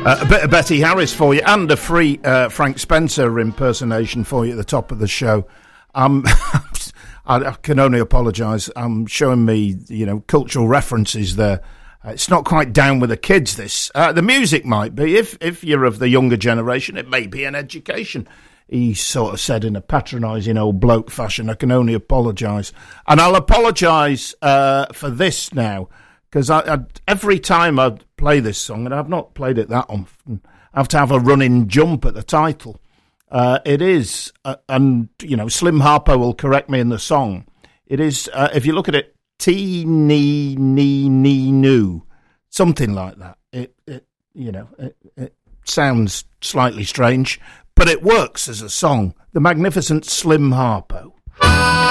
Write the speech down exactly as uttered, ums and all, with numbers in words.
Uh, a bit of Betty Harris for you, and a free uh, Frank Spencer impersonation for you at the top of the show. Um, I, I can only apologise. I'm showing me, you know, cultural references there. Uh, it's not quite down with the kids, this. Uh, the music might be. If, if you're of the younger generation, it may be an education. He sort of said in a patronising old bloke fashion. I can only apologise. And I'll apologise uh, for this now. Because I, I, every time I play this song, and I've not played it that often, I have to have a running jump at the title. Uh, it is, uh, and, you know, Slim Harpo will correct me in the song. It is, uh, if you look at it, Tee-nee-nee-nee-noo, something like that. It, it you know, it, it sounds slightly strange, but it works as a song. The magnificent Slim Harpo.